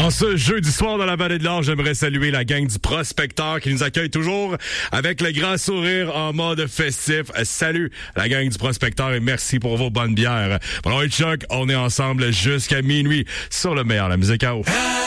En ce jeudi soir dans la Vallée de l'Or, j'aimerais saluer la gang du Prospecteur qui nous accueille toujours avec le grand sourire en mode festif. Salut la gang du Prospecteur et merci pour vos bonnes bières. Bon, Chuck, on est ensemble jusqu'à minuit sur le meilleur, la musique à eau.